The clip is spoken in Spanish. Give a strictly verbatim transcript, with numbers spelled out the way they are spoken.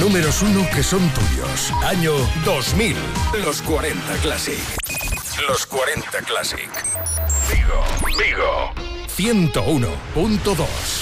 números uno que son tuyos. Año dos mil. Los cuarenta Classic. Los cuarenta Classic. Vigo, Vigo. ciento uno punto dos.